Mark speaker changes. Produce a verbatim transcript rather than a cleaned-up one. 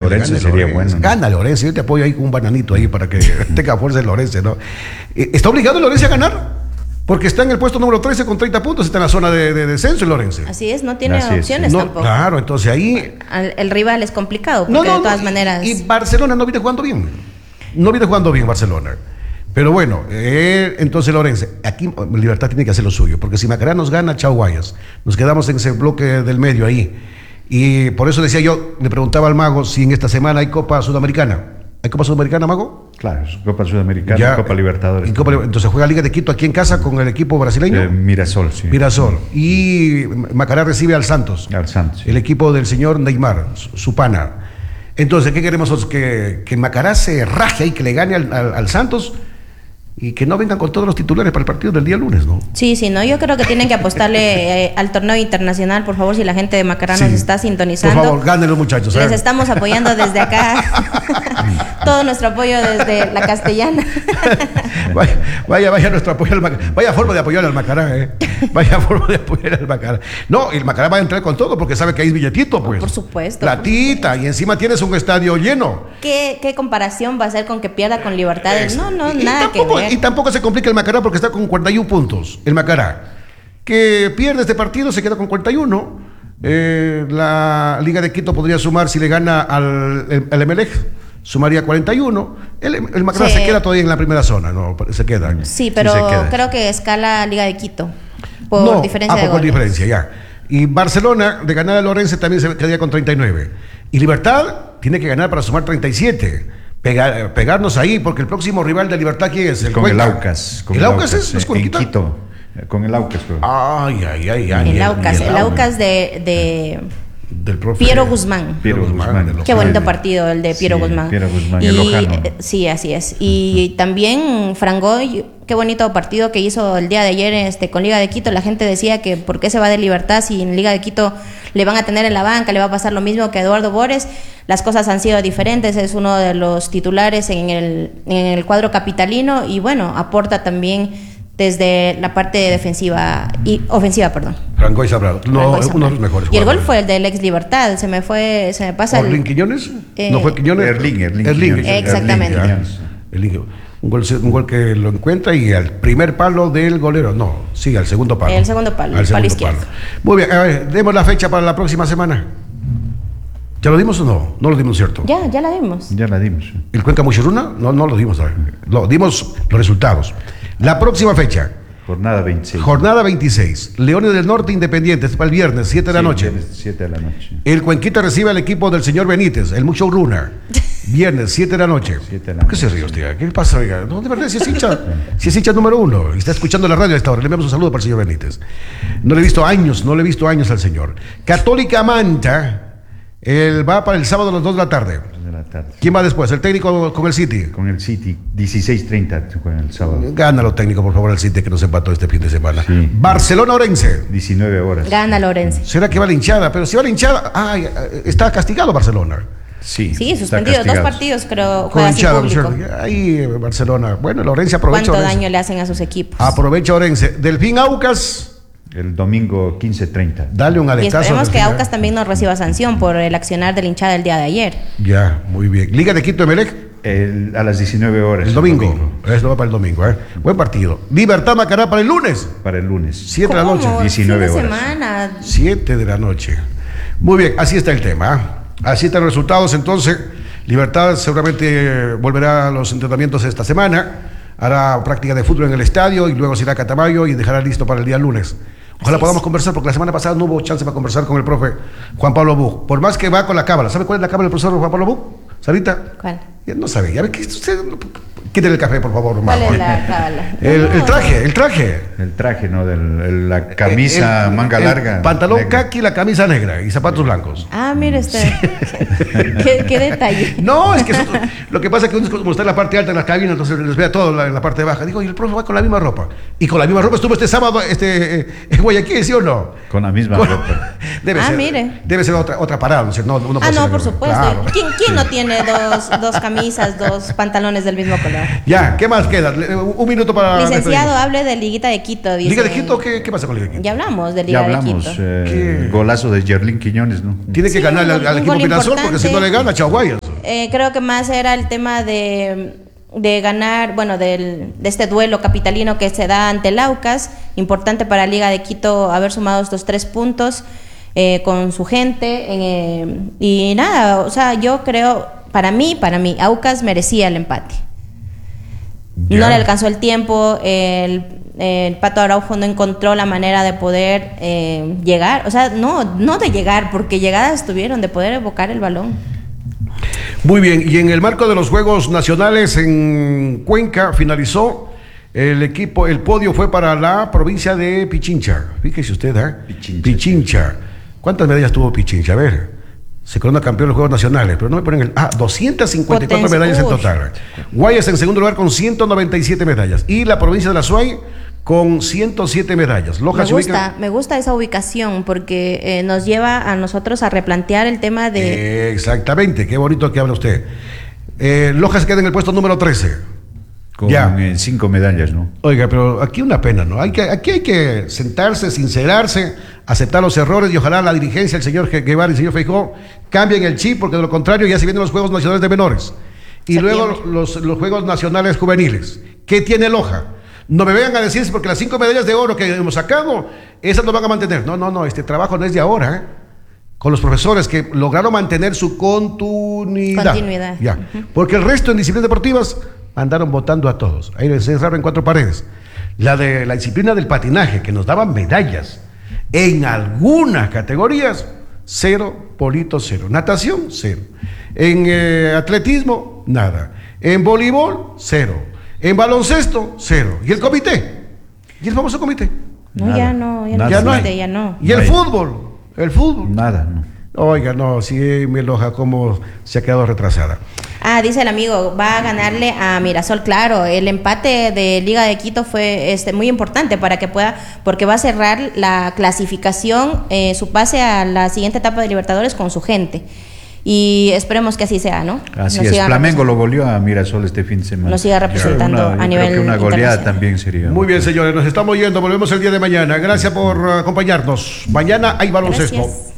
Speaker 1: Lorenzo sería bueno, ¿no?
Speaker 2: Gana Lorenzo, yo te apoyo ahí con un bananito ahí para que tenga fuerza el Lorenzo, ¿no? ¿Está obligado el Lorenzo a ganar? Porque está en el puesto número trece con treinta puntos, está en la zona de, de descenso el Lorenzo.
Speaker 3: Así es, no tiene
Speaker 1: Así es,
Speaker 3: opciones
Speaker 1: sí.
Speaker 2: No,
Speaker 3: tampoco.
Speaker 2: claro, entonces ahí...
Speaker 3: Al- El rival es complicado, porque
Speaker 2: No, no,
Speaker 3: de todas
Speaker 2: no,
Speaker 3: maneras...
Speaker 2: Y Barcelona no viene jugando bien. No viene jugando bien Barcelona. Pero bueno, eh, entonces Lorenzo, aquí Libertad tiene que hacer lo suyo, porque si Macará nos gana, chao Guayas. Nos quedamos en ese bloque del medio ahí. Y por eso decía yo, le preguntaba al Mago si en esta semana hay Copa Sudamericana. ¿Hay Copa Sudamericana, Mago?
Speaker 1: Claro, es Copa Sudamericana,
Speaker 2: Ya,
Speaker 1: Copa Libertadores.
Speaker 2: en Copa- entonces juega Liga de Quito aquí en casa con el equipo brasileño.
Speaker 1: Eh, Mirasol, sí.
Speaker 2: Mirasol. Y Macará recibe al Santos.
Speaker 1: Al Santos.
Speaker 2: El equipo del señor Neymar, su, su pana. Entonces, ¿qué queremos nosotros? Que, que Macará se raje y que le gane al, al- al Santos y que no vengan con todos los titulares para el partido del día lunes, ¿no?
Speaker 3: Sí, sí, no, yo creo que tienen que apostarle eh, al torneo internacional, por favor, si la gente de Macará nos
Speaker 2: Sí.
Speaker 3: está sintonizando.
Speaker 2: Por favor, ganen los muchachos.
Speaker 3: Les
Speaker 2: ¿eh?
Speaker 3: estamos apoyando desde acá. Todo nuestro apoyo desde la castellana.
Speaker 2: Vaya, vaya, vaya nuestro apoyo al Macará. Vaya forma de apoyar al Macará, ¿eh? Vaya forma de apoyar al Macará. No, el Macará va a entrar con todo porque sabe que hay billetito, pues.
Speaker 3: Por supuesto.
Speaker 2: Platita, y encima tienes un estadio lleno.
Speaker 3: ¿Qué, ¿Qué comparación va a ser con que pierda con Libertades? No, no,
Speaker 2: y,
Speaker 3: nada
Speaker 2: y tampoco,
Speaker 3: que ver.
Speaker 2: y tampoco se complica el Macará porque está con cuarenta y uno puntos. El Macará, que pierde este partido, se queda con cuarenta y uno. Eh, la Liga de Quito podría sumar si le gana al, el, al Emelec, sumaría cuarenta y uno. El, el Macará
Speaker 3: Sí.
Speaker 2: se queda todavía en la primera zona, no, se queda.
Speaker 3: Sí, pero
Speaker 1: Sí se queda.
Speaker 3: creo que escala Liga de Quito. Por
Speaker 2: No,
Speaker 3: diferencia
Speaker 2: ah,
Speaker 3: de
Speaker 2: por
Speaker 3: goles.
Speaker 2: diferencia, ya. Y Barcelona, de ganar a Lorenzo, también se quedaría con treinta y nueve. Y Libertad tiene que ganar para sumar treinta y siete. Pega- pegarnos ahí, porque el próximo rival de Libertad, ¿quién es?
Speaker 1: Con el
Speaker 2: Cuenca.
Speaker 1: Aucas. Con
Speaker 2: ¿El Aucas es?
Speaker 1: eh,
Speaker 2: ¿No es con
Speaker 1: en
Speaker 2: Quito?
Speaker 1: Quito. eh, Con el Aucas, creo.
Speaker 2: Ay, ay, ay, ay.
Speaker 3: El Aucas,
Speaker 2: y
Speaker 3: el Aucas de, de
Speaker 2: del profe
Speaker 3: Piero Guzmán.
Speaker 1: Piero Guzmán.
Speaker 2: de los
Speaker 3: Qué bonito
Speaker 2: Ángeles.
Speaker 3: partido el de Piero
Speaker 1: Sí,
Speaker 3: Guzmán.
Speaker 1: Piero Guzmán,
Speaker 3: y,
Speaker 1: el lojano.
Speaker 3: eh, Sí, así es. Y también Frangoy, qué bonito partido que hizo el día de ayer este, con Liga de Quito. La gente decía que por qué se va de Libertad si en Liga de Quito le van a tener en la banca, le va a pasar lo mismo que a Eduardo Bores. Las cosas han sido diferentes, es uno de los titulares en el, en el cuadro capitalino y bueno, aporta también desde la parte defensiva y ofensiva, perdón.
Speaker 2: Franco y Sabrado. No,
Speaker 3: Frangoy
Speaker 2: es uno de los
Speaker 3: Zambrano.
Speaker 2: mejores.
Speaker 3: Y el gol
Speaker 2: jugadores.
Speaker 3: fue el del ex Libertad, se me fue, se me pasa el-
Speaker 2: ¿Orlin Quiñones?
Speaker 3: Eh,
Speaker 2: ¿No fue Quiñones?
Speaker 1: Erling, Erling
Speaker 2: Erling,
Speaker 1: Quiñones.
Speaker 3: Exactamente.
Speaker 2: Erling, ya. Erling. Un gol, un gol que lo encuentra y al primer palo del golero. No, sí, al segundo palo.
Speaker 3: El segundo palo,
Speaker 2: Al
Speaker 3: el palo
Speaker 2: segundo
Speaker 3: izquierdo.
Speaker 2: Muy bien, a ver, demos la fecha para la próxima semana. ¿Ya lo dimos o no? No lo dimos, ¿cierto?
Speaker 3: Ya, ya la vimos.
Speaker 1: Ya la dimos. eh.
Speaker 2: ¿El Cuenca Muchuruna? No, no lo dimos. a ver. Lo dimos los resultados. La próxima fecha,
Speaker 1: Jornada veintiséis.
Speaker 2: jornada veintiséis. Leones del Norte Independientes para el viernes, siete de la
Speaker 1: Sí,
Speaker 2: noche.
Speaker 1: viernes, siete de la noche.
Speaker 2: El Cuenquita recibe al equipo del señor Benítez, el Mucho Runner. Viernes, siete de la noche.
Speaker 1: siete de la
Speaker 2: ¿Por qué se
Speaker 1: noche,
Speaker 2: ríe usted? ¿Qué pasa, oiga? No, de verdad, si es hincha, si es hincha número uno y está escuchando la radio a esta hora, le enviamos un saludo para el señor Benítez. No le he visto años, no le he visto años al señor. Católica Manta, él va para el sábado a las dos de la tarde.
Speaker 1: De la tarde.
Speaker 2: ¿Quién va después? ¿El técnico con el City?
Speaker 1: Con el City, dieciséis treinta con el sábado.
Speaker 2: Gánalo técnico, por favor, el City que nos empató este fin de semana.
Speaker 1: Sí.
Speaker 2: Barcelona Orense.
Speaker 1: diecinueve horas.
Speaker 3: Gana Lorenzo.
Speaker 2: ¿Será que va la hinchada? Pero si va la hinchada, ay, está castigado Barcelona.
Speaker 1: Sí,
Speaker 3: Sí,
Speaker 1: está
Speaker 3: suspendido. Dos
Speaker 1: castigado.
Speaker 3: partidos creo
Speaker 2: Con
Speaker 3: juega sin
Speaker 2: hinchada, ¿no es
Speaker 3: público.
Speaker 2: cierto? Ahí eh, Barcelona. Bueno, el Orense aprovecha.
Speaker 3: ¿Cuánto
Speaker 2: Orense.
Speaker 3: daño le hacen a sus equipos?
Speaker 2: Aprovecha Orense. Delfín Aucas.
Speaker 1: El domingo quince treinta.
Speaker 2: Dale un
Speaker 3: Y
Speaker 2: aletazo.
Speaker 3: esperemos que
Speaker 2: Delfín,
Speaker 3: Aucas
Speaker 2: ¿eh?
Speaker 3: también no reciba sanción por el accionar del hinchada el día de ayer.
Speaker 2: Ya, muy bien. Liga de Quito Emelec.
Speaker 1: El- a las diecinueve horas.
Speaker 2: El domingo. Esto va para el domingo, ¿eh? Buen partido. Libertad Macará para el lunes.
Speaker 1: Para el lunes.
Speaker 2: siete de la noche.
Speaker 3: ¿Cómo?
Speaker 1: diecinueve
Speaker 3: Fin de
Speaker 1: horas.
Speaker 3: semana.
Speaker 2: siete de la noche. Muy bien, así está el tema. ¿ah? Así están los resultados. Entonces, Libertad seguramente eh, volverá a los entrenamientos esta semana. Hará práctica de fútbol en el estadio y luego se irá a Catamayo y dejará listo para el día lunes. Ojalá
Speaker 3: Así
Speaker 2: podamos
Speaker 3: es.
Speaker 2: conversar, porque la semana pasada no hubo chance para conversar con el profe Juan Pablo Buch. Por más que va con la cábala. ¿Sabe cuál es la cábala del profesor Juan Pablo Buch? ¿Sarita?
Speaker 3: ¿Cuál?
Speaker 2: Ya no sabe. Ya ve que usted. Quítele el café, por favor,
Speaker 3: ¿Cuál
Speaker 2: Majo.
Speaker 3: es la cábala?
Speaker 2: El, el
Speaker 3: No,
Speaker 2: traje, el traje.
Speaker 1: El traje, ¿no? Del, el- la camisa
Speaker 2: El-
Speaker 1: manga
Speaker 2: el
Speaker 1: larga.
Speaker 2: Pantalón
Speaker 1: negra.
Speaker 2: caqui, la camisa negra y zapatos blancos.
Speaker 3: Ah, mire usted. ¿Qué, qué detalle.
Speaker 2: No, es que eso- lo que pasa es que uno es como está en la parte alta de la cabina, entonces les ve a todo en la, en la parte baja. Digo, y el profe va con la misma ropa. Y con la misma ropa estuvo este sábado este, eh, en Guayaquil, ¿sí o no?
Speaker 1: Con la misma
Speaker 2: Con-
Speaker 1: ropa.
Speaker 2: Debe
Speaker 3: Ah,
Speaker 2: ser,
Speaker 3: mire.
Speaker 2: Debe ser otra, otra parada, ¿no? es cierto? No, uno
Speaker 3: Ah,
Speaker 2: puede
Speaker 3: no,
Speaker 2: ser-
Speaker 3: por supuesto.
Speaker 2: Claro.
Speaker 3: ¿Quién, quién no tiene dos, dos camisas, dos pantalones del mismo color?
Speaker 2: Ya, ¿qué más queda? Le- Un minuto para.
Speaker 3: Licenciado,
Speaker 2: despedirnos.
Speaker 3: hable de Liguita de Quito. dice.
Speaker 2: ¿Liga de Quito? ¿Qué, qué pasa con Liga de Quito?
Speaker 3: Ya hablamos de
Speaker 1: Ya
Speaker 3: Liga de
Speaker 1: hablamos.
Speaker 3: Quito.
Speaker 1: eh,
Speaker 2: ¿Qué?
Speaker 1: golazo de Jerlín Quiñones, ¿no?
Speaker 2: Tiene que
Speaker 3: Sí,
Speaker 2: ganar al,
Speaker 3: un
Speaker 2: al
Speaker 3: gol
Speaker 2: equipo Mirasol, porque si no
Speaker 3: importante.
Speaker 2: le gana, chao Guayas.
Speaker 3: eh, creo que más era el tema de, de ganar, bueno, del, de este duelo capitalino que se da ante el Aucas, importante para Liga de Quito haber sumado estos tres puntos eh, con su gente, eh, y nada, o sea, yo creo, para mí, para mí, Aucas merecía el empate.
Speaker 1: Ya.
Speaker 3: No le alcanzó el tiempo, el, el Pato Araujo no encontró la manera de poder eh, llegar, o sea, no, no de llegar, porque llegadas tuvieron, de poder evocar el balón.
Speaker 2: Muy bien, y en el marco de los Juegos Nacionales en Cuenca finalizó el equipo, el podio fue para la provincia de Pichincha. Fíjese usted, ¿eh?
Speaker 1: Pichincha.
Speaker 2: Pichincha. ¿Cuántas medallas tuvo Pichincha? A ver. Se corona campeón de los Juegos Nacionales, pero no me ponen el... Ah, doscientas cincuenta y cuatro
Speaker 3: Potencia.
Speaker 2: medallas en
Speaker 3: Uy.
Speaker 2: total. Guayas en segundo lugar con ciento noventa y siete medallas. Y la provincia de la Suay con ciento siete medallas. Loja
Speaker 3: Me
Speaker 2: se
Speaker 3: gusta,
Speaker 2: ubica...
Speaker 3: me gusta esa ubicación porque eh, nos lleva a nosotros a replantear el tema de...
Speaker 2: Eh, exactamente, qué bonito que habla usted. Eh, Loja se queda en el puesto número trece.
Speaker 1: Con
Speaker 2: Ya.
Speaker 1: eh, cinco medallas, ¿no?
Speaker 2: Oiga, pero aquí una pena, ¿no? Hay que, aquí hay que sentarse, sincerarse, aceptar los errores y ojalá la dirigencia, el señor Guevara y el señor Feijóo cambien el chip, porque de lo contrario ya se vienen los Juegos Nacionales de Menores. Y
Speaker 3: Septiembre.
Speaker 2: luego los, los Juegos Nacionales Juveniles. ¿Qué tiene Loja? No me vengan a decir porque las cinco medallas de oro que hemos sacado, esas no van a mantener. No, no, no, este trabajo no es de ahora, ¿eh? Con los profesores que lograron mantener su continuidad.
Speaker 3: Continuidad.
Speaker 2: Ya. Porque el resto en disciplinas deportivas andaron votando a todos. Ahí se encerraron en cuatro paredes. La de la disciplina del patinaje, que nos daban medallas en algunas categorías, cero, Polito, cero. Natación, cero. En eh, atletismo, nada. En voleibol, cero. En baloncesto, cero. ¿Y el comité? ¿Y el famoso comité?
Speaker 3: No,
Speaker 1: Nada.
Speaker 3: ya no, ya no
Speaker 1: Nada.
Speaker 2: Ya no hay.
Speaker 3: existe, ya no.
Speaker 2: ¿Y el
Speaker 1: No hay.
Speaker 2: fútbol? El fútbol.
Speaker 1: Nada, ¿no?
Speaker 2: Oiga, no, sí me enoja cómo se ha quedado retrasada.
Speaker 3: Ah, dice el amigo, va a ganarle a Mirasol, claro, el empate de Liga de Quito fue este, muy importante para que pueda, porque va a cerrar la clasificación, eh, su pase a la siguiente etapa de Libertadores con su gente. Y esperemos que así sea, ¿no?
Speaker 1: Así
Speaker 3: Nos
Speaker 1: es.
Speaker 3: sigan
Speaker 1: Flamengo lo
Speaker 3: representando.
Speaker 1: goleó a Mirasol este fin de semana.
Speaker 3: Nos siga representando
Speaker 1: Una- yo
Speaker 3: a nivel
Speaker 1: creo que una goleada
Speaker 3: internacional.
Speaker 1: también sería.
Speaker 2: Muy bien, señores, nos estamos yendo. Volvemos el día de mañana. Gracias por uh, acompañarnos. Mañana hay baloncesto.
Speaker 3: Gracias.